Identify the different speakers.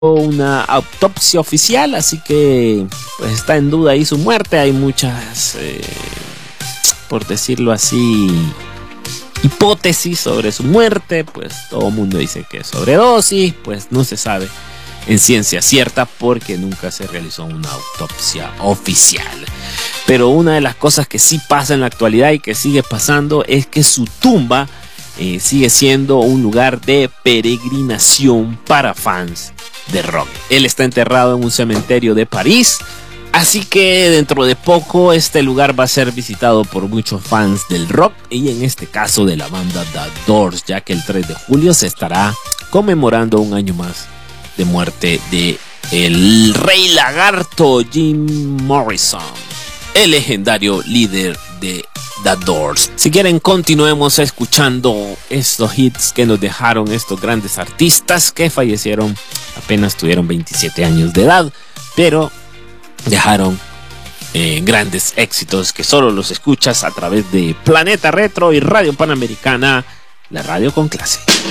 Speaker 1: una autopsia oficial, así que pues está en duda ahí su muerte. Hay muchas, por decirlo así, hipótesis sobre su muerte. Pues todo el mundo dice que es sobredosis, pues no se sabe en ciencia cierta porque nunca se realizó una autopsia oficial. Pero una de las cosas que sí pasa en la actualidad y que sigue pasando es que su tumba sigue siendo un lugar de peregrinación para fans de rock. Él está enterrado en un cementerio de París, así que dentro de poco este lugar va a ser visitado por muchos fans del rock y en este caso de la banda The Doors, ya que el 3 de julio se estará conmemorando un año más de muerte de el Rey Lagarto Jim Morrison, el legendario líder de The Doors. Si quieren, continuemos escuchando estos hits que nos dejaron estos grandes artistas que fallecieron apenas tuvieron 27 años de edad, pero dejaron grandes éxitos que solo los escuchas a través de Planeta Retro y Radio Panamericana, la radio con clase.